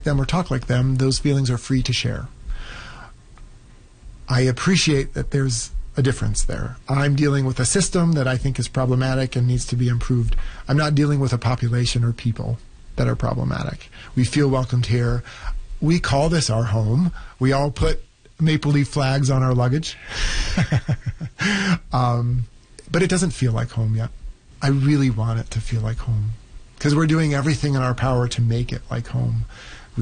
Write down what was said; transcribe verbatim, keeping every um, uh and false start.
them or talk like them, those feelings are free to share. I appreciate that there's a difference there. I'm dealing with a system that I think is problematic and needs to be improved. I'm not dealing with a population or people that are problematic. We feel welcomed here. We call this our home. We all put maple leaf flags on our luggage. um, but it doesn't feel like home yet. I really want it to feel like home because we're doing everything in our power to make it like home.